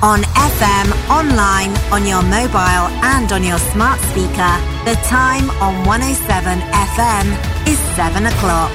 On FM, online, on your mobile and on your smart speaker, the time on 107 FM is 7 o'clock.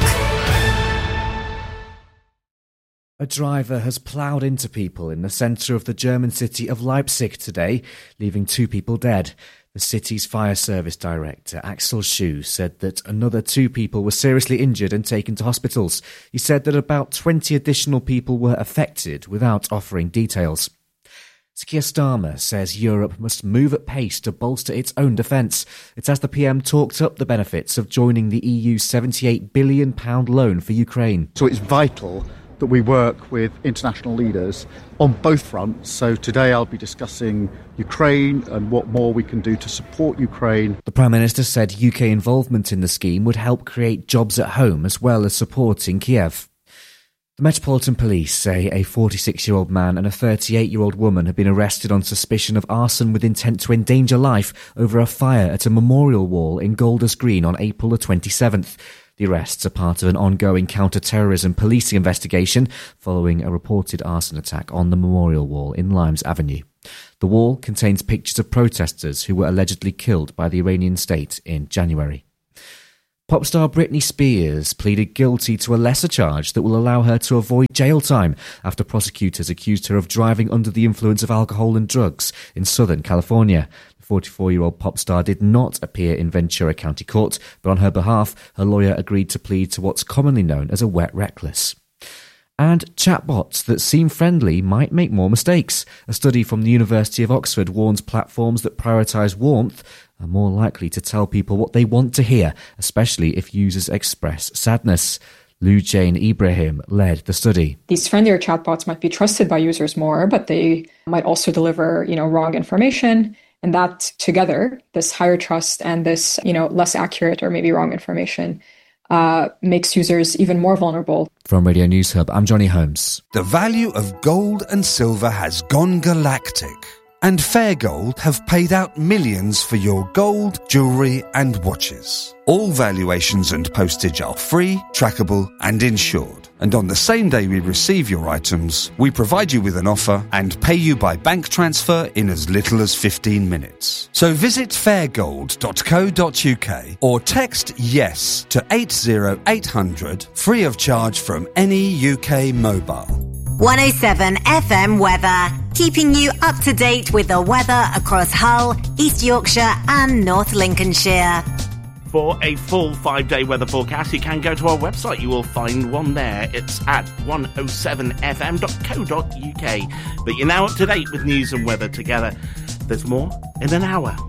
A driver has ploughed into people in the centre of the German city of Leipzig today, leaving 2 people dead. The city's fire service director, Axel Schuh, said that another 2 people were seriously injured and taken to hospitals. He said that about 20 additional people were affected, without offering details. Keir Starmer says Europe must move at pace to bolster its own defence. It's as the PM talked up the benefits of joining the EU's £78 billion loan for Ukraine. So it's vital that we work with international leaders on both fronts. So today I'll be discussing Ukraine and what more we can do to support Ukraine. The Prime Minister said UK involvement in the scheme would help create jobs at home as well as supporting Kiev. The Metropolitan Police say a 46-year-old man and a 38-year-old woman have been arrested on suspicion of arson with intent to endanger life over a fire at a memorial wall in Golders Green on April the 27th. The arrests are part of an ongoing counter-terrorism policing investigation following a reported arson attack on the memorial wall in Limes Avenue. The wall contains pictures of protesters who were allegedly killed by the Iranian state in January. Pop star Britney Spears pleaded guilty to a lesser charge that will allow her to avoid jail time after prosecutors accused her of driving under the influence of alcohol and drugs in Southern California. The 44-year-old pop star did not appear in Ventura County Court, but on her behalf, her lawyer agreed to plead to what's commonly known as a wet reckless. And chatbots that seem friendly might make more mistakes. A study from the University of Oxford warns platforms that prioritise warmth are more likely to tell people what they want to hear, especially if users express sadness. Lou Jane Ibrahim led the study. These friendlier chatbots might be trusted by users more, but they might also deliver, wrong information. And that together, this higher trust and this, less accurate or maybe wrong information, makes users even more vulnerable. From Radio News Hub, I'm Johnny Holmes. The value of gold and silver has gone galactic. And Fair Gold have paid out millions for your gold, jewellery and watches. All valuations and postage are free, trackable and insured. And on the same day we receive your items, we provide you with an offer and pay you by bank transfer in as little as 15 minutes. So visit fairgold.co.uk or text YES to 80800 free of charge from any UK mobile. 107 FM weather, keeping you up to date with the weather across Hull, East Yorkshire and North Lincolnshire. For a full 5-day weather forecast, you can go to our website. You will find one there. It's at 107fm.co.uk. But you're now up to date with news and weather together. There's more in an hour.